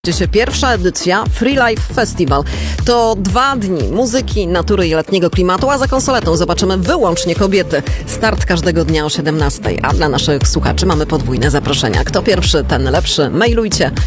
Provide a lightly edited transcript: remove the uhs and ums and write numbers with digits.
Się pierwsza edycja Free Life Festival. To 2 dni muzyki, natury i letniego klimatu, a za konsoletą zobaczymy wyłącznie kobiety. Start każdego dnia o 17:00, a dla naszych słuchaczy mamy podwójne zaproszenia. Kto pierwszy, ten lepszy. Mailujcie